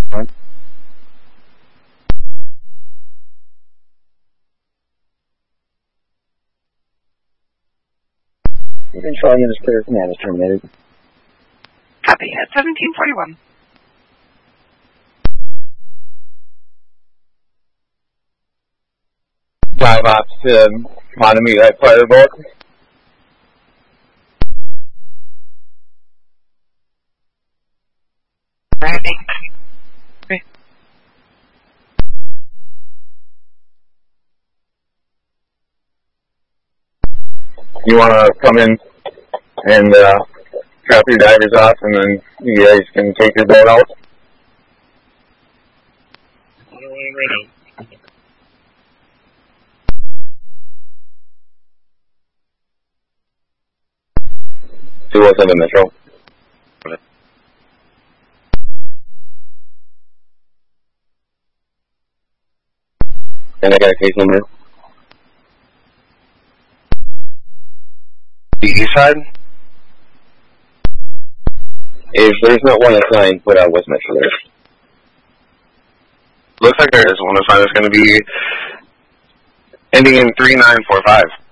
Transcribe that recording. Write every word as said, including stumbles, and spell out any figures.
Control unit is clear. Command is terminated. Copy at seventeen forty-one. Dive ops to monitor that firebolt. Ready. Okay. You want to come in and uh, drop your divers off, and then you guys can take your boat out? two oh seven Metro. And I got a case number. The east side? If there's not one assigned, put out West Metro there. Looks like there is one assigned. It's going to be ending in three nine four five.